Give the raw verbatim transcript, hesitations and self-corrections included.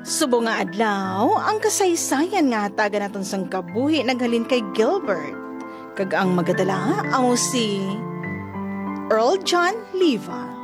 Subo nga adlaw, ang kasaysayan nga taga naton sang kabuhi naghalin kay Gilbert. Kag ang magadala amo si Earl John Liva.